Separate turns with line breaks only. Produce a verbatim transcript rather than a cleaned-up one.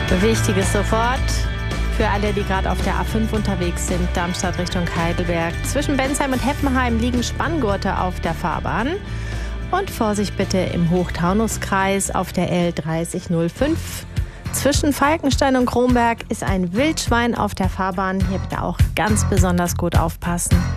Wichtiges sofort für alle, die gerade auf der A fünf unterwegs sind, Darmstadt Richtung Heidelberg. Zwischen Bensheim und Heppenheim liegen Spanngurte auf der Fahrbahn. Und Vorsicht bitte im Hochtaunuskreis auf der L dreißig null fünf. Zwischen Falkenstein und Kronberg ist ein Wildschwein auf der Fahrbahn. Hier bitte auch ganz besonders gut aufpassen.